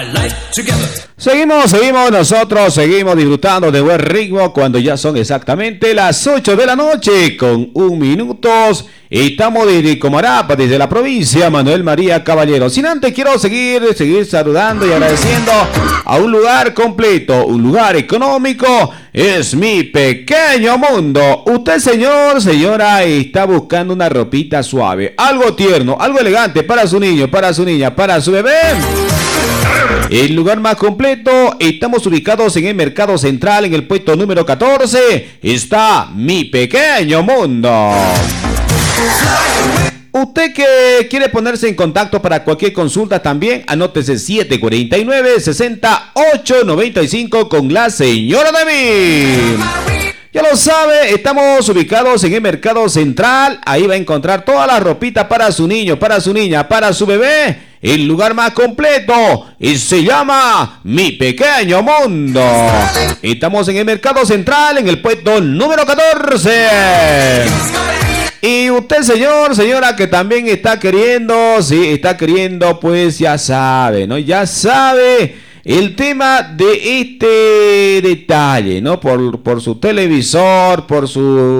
Seguimos disfrutando de buen ritmo cuando ya son exactamente las 8 de la noche con 1 minuto. Estamos desde Comarapa, desde la provincia Manuel María Caballero. Sin antes quiero seguir saludando y agradeciendo a un lugar completo, un lugar económico. Es Mi Pequeño Mundo. Usted, señora, está buscando una ropita suave, algo tierno, algo elegante para su niño, para su niña, para su bebé. El lugar más completo, estamos ubicados en el Mercado Central, en el puesto número 14, está Mi Pequeño Mundo. Usted que quiere ponerse en contacto para cualquier consulta también, anótese 749-6895 con la señora de mí. Ya lo sabe, estamos ubicados en el Mercado Central. Ahí va a encontrar toda la ropita para su niño, para su niña, para su bebé. El lugar más completo y se llama Mi Pequeño Mundo. Estamos en el Mercado Central, en el puesto número 14. Y usted, señora, que también está queriendo, pues ya sabe, ¿no? Ya sabe el tema de este detalle, ¿no? Por su televisor, por su